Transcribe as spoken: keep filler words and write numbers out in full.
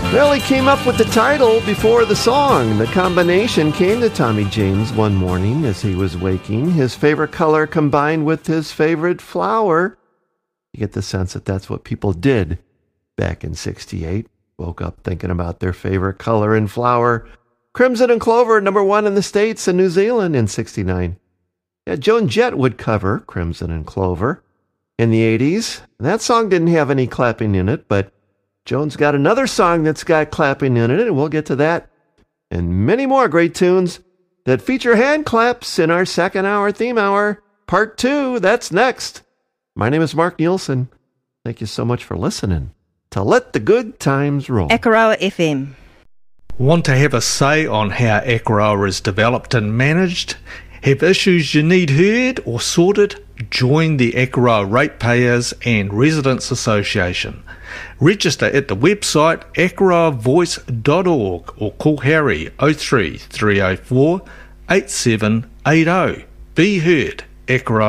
Well, he came up with the title before the song. The combination came to Tommy James one morning as he was waking. His favorite color combined with his favorite flower. You get the sense that that's what people did back in sixty-eight. Woke up thinking about their favorite color and flower. Crimson and Clover, number one in the States and New Zealand in sixty-nine. Yeah, Joan Jett would cover Crimson and Clover in the eighties. That song didn't have any clapping in it, but Joan's got another song that's got clapping in it, and we'll get to that and many more great tunes that feature hand claps in our second hour theme hour. Part two, that's next. My name is Mark Nielsen. Thank you so much for listening to Let the Good Times Roll. Akaroa F M. Want to have a say on how Akaroa is developed and managed? Have issues you need heard or sorted? Join the Akaroa Ratepayers and Residents Association. Register at the website akaroa voice dot org or call Harry oh three, three oh four, eight seven eight oh. Be heard, Akaroa.